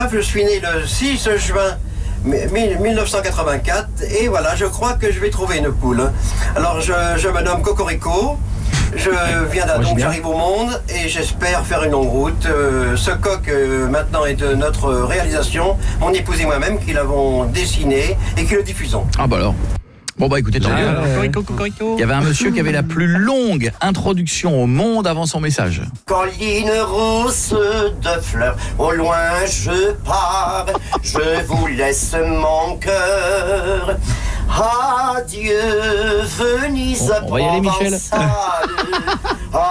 Je suis né le 6 juin 1984 et voilà, je crois que je vais trouver une poule. Alors je me nomme Cocorico, je viens donc j'arrive au monde et j'espère faire une longue route. Ce coq maintenant est de notre réalisation, mon épouse et moi-même qui l'avons dessiné et qui le diffusons. Ah bah alors. Bon bah écoutez, tant mieux. Il y avait un monsieur qui avait la plus longue introduction au monde avant son message. Colline rousse de fleurs, au loin je pars, je vous laisse mon cœur. Adieu Venise on va y aller, Michel. provençale,